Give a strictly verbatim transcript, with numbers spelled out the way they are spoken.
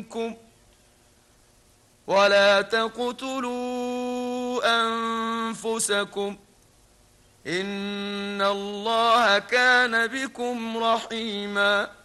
منكم ولا تقتلوا أنفسكم إن الله كان بكم رحيما